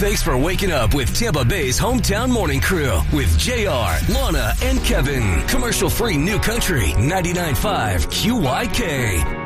Thanks for waking up with Tampa Bay's Hometown Morning Crew with JR, Lana, and Kevin. Commercial-free New Country 99.5 QYK.